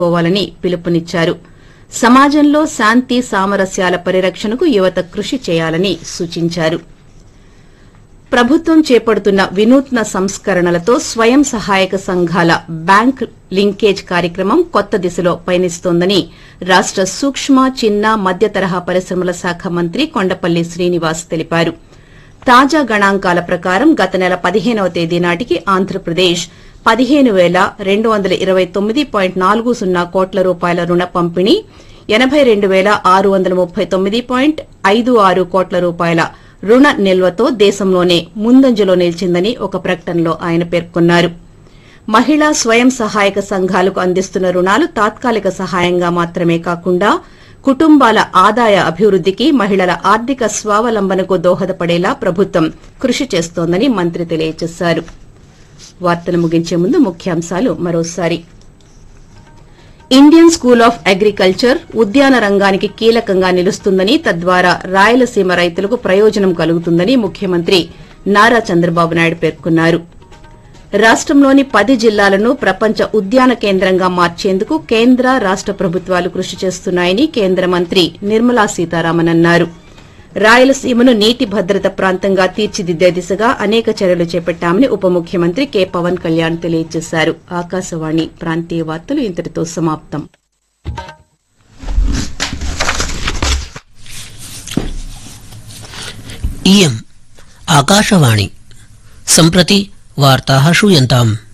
కోవాలని పిలుపునిచ్చారు. సమాజంలో శాంతి సామరస్యాల పరిరక్షణకు యువత కృషి చేయాలని సూచించారు. ప్రభుత్వం చేపడుతున్న వినూత్న సంస్కరణలతో స్వయం సహాయక సంఘాల బ్యాంక్ లింకేజ్ కార్యక్రమం కొత్త దిశలో పయనిస్తోందని రాష్ట సూక్ష్మ చిన్న మధ్య తరహా పరిశ్రమల శాఖ మంత్రి కొండపల్లి శ్రీనివాస్ తెలిపారు. తాజా గణాంకాల ప్రకారం గత నెల 15వ తేదీ నాటికి ఆంధ్రప్రదేశ్ 15,229.40 కోట్ల రూపాయల రుణ పంపిణీ, 82,639.56 కోట్ల రూపాయల రుణ నిల్వతో దేశంలోనే ముందంజలో నిలిచిందని ఒక ప్రకటనలో ఆయన పేర్కొన్నారు. మహిళా స్వయం సహాయక సంఘాలకు అందిస్తున్న రుణాలు తాత్కాలిక సహాయంగా మాత్రమే కాకుండా కుటుంబాల ఆదాయ అభివృద్దికి, మహిళల ఆర్థిక స్వావలంబనకు దోహదపడేలా ప్రభుత్వం కృషి చేస్తోందని మంత్రి తెలియజేశారు. వార్తలు ముగించే ముందు ముఖ్యాంశాలు మరోసారి. ఇండియన్ స్కూల్ ఆఫ్ అగ్రికల్చర్ ఉద్యాన రంగానికి కీలకంగా నిలుస్తుందని, తద్వారా రాయలసీమ రైతులకు ప్రయోజనం కలుగుతుందని ముఖ్యమంత్రి నారా చంద్రబాబు నాయుడు పేర్కొన్నారు. రాష్టంలోని 10 జిల్లాలను ప్రపంచ ఉద్యాన కేంద్రంగా మార్చేందుకు కేంద్ర రాష్ట ప్రభుత్వాలు కృషి చేస్తున్నాయని కేంద్ర మంత్రి నిర్మలా సీతారామన్ అన్నారు. రాయలసీమను నీటి భద్రత ప్రాంతంగా తీర్చిదిద్దే దిశగా అనేక చర్యలు చేపట్టామని ఉప ముఖ్యమంత్రి కె పవన్ కళ్యాణ్ తెలియజేశారు. ఆకాశవాణి ప్రాంతీయ వార్తలు ఇంతటితో సమాప్తం. इयम् आकाशवाणी सम्प्रति वार्ताः श्रूयन्ताम्.